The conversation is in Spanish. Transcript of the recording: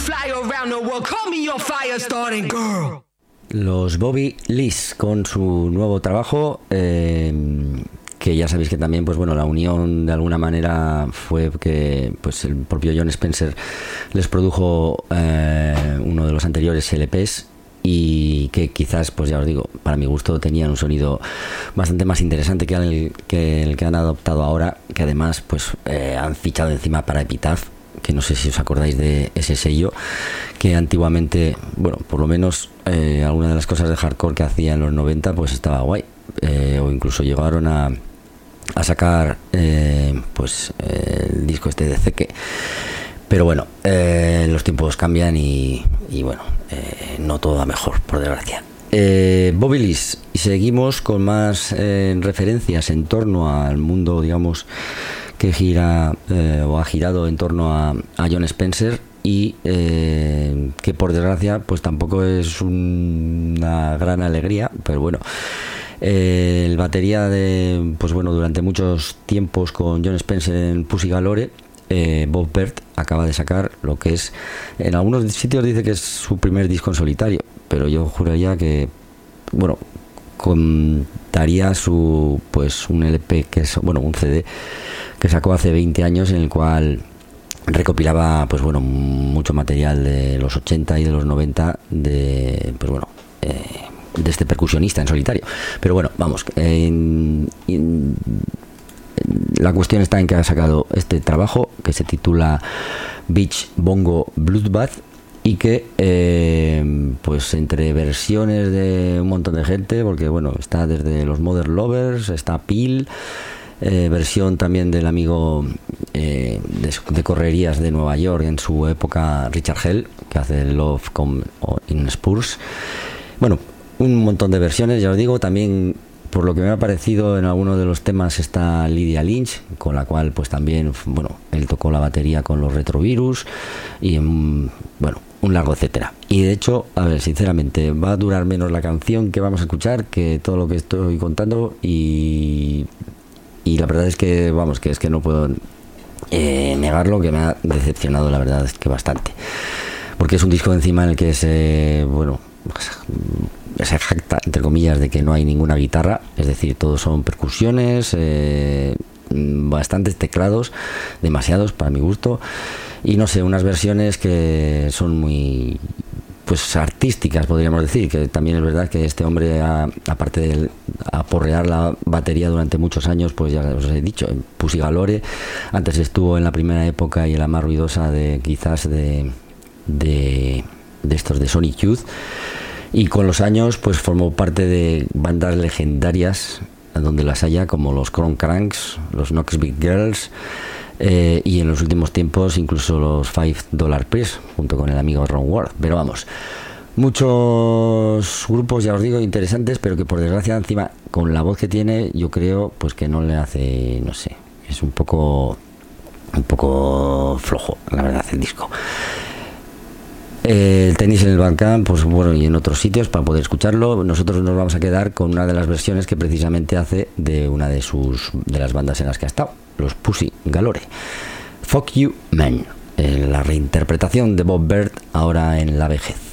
Fly around the world, call me your fire starting girl. Los Bobby Lees con su nuevo trabajo, que ya sabéis que también, pues bueno, la unión de alguna manera fue que pues el propio Jon Spencer les produjo uno de los anteriores LPs, y que quizás, pues ya os digo, para mi gusto tenían un sonido bastante más interesante que el que han adoptado ahora, que además pues han fichado encima para Epitaph, que no sé si os acordáis de ese sello, que antiguamente, bueno, por lo menos alguna de las cosas de hardcore que hacía en los 90 pues estaba guay, o incluso llegaron a sacar pues el disco este de Zeke. Pero bueno, los tiempos cambian y bueno, no todo va mejor, por desgracia. Bobby Lees, y seguimos con más referencias en torno al mundo, digamos, que gira o ha girado en torno a Jon Spencer, y que por desgracia pues tampoco es una gran alegría, pero bueno. El batería de, pues bueno, durante muchos tiempos con Jon Spencer en Pussy Galore, Bob Bert acaba de sacar lo que es, en algunos sitios dice que es su primer disco en solitario, pero yo juraría que, bueno, contaría su, pues un LP que es, bueno, un CD que sacó hace 20 años, en el cual recopilaba, pues bueno, mucho material de los 80 y de los 90 de, pues bueno, de este percusionista en solitario. Pero bueno, vamos, la cuestión está en que ha sacado este trabajo que se titula Beach Bongo Bloodbath, y que pues entre versiones de un montón de gente, porque bueno, está desde los Modern Lovers, está Peel, versión también del amigo de correrías de Nueva York en su época, Richard Hell, que hace Love Come in Spurs. Bueno, un montón de versiones, ya os digo. También, por lo que me ha parecido, en algunos de los temas está Lydia Lynch, con la cual pues también, bueno, él tocó la batería con los Retrovirus, y bueno, un largo etcétera. Y de hecho, a ver, sinceramente, va a durar menos la canción que vamos a escuchar que todo lo que estoy contando, y la verdad es que, vamos, que es que no puedo negarlo, que me ha decepcionado, la verdad es que bastante, porque es un disco encima en el que bueno, se jacta, entre comillas, de que no hay ninguna guitarra, es decir, todos son percusiones, bastantes teclados, demasiados para mi gusto, y no sé, unas versiones que son muy, pues, artísticas, podríamos decir, que también es verdad que este hombre, aparte de aporrear la batería durante muchos años, pues ya os he dicho, en Pussy Galore, antes estuvo en la primera época y en la más ruidosa de quizás de estos de Sonic Youth, y con los años pues formó parte de bandas legendarias donde las haya, como los Chrome Cranks, los Knoxville Girls, y en los últimos tiempos incluso los $5 Press junto con el amigo Ron Ward. Pero vamos, muchos grupos, ya os digo, interesantes, pero que por desgracia encima con la voz que tiene, yo creo pues que no le hace, no sé, es un poco flojo, la verdad, el disco. El tenis en el Bandcamp, pues bueno, y en otros sitios para poder escucharlo. Nosotros nos vamos a quedar con una de las versiones que precisamente hace de una de las bandas en las que ha estado, los Pussy Galore. Fuck You Man, la reinterpretación de Bob Bert ahora en la vejez.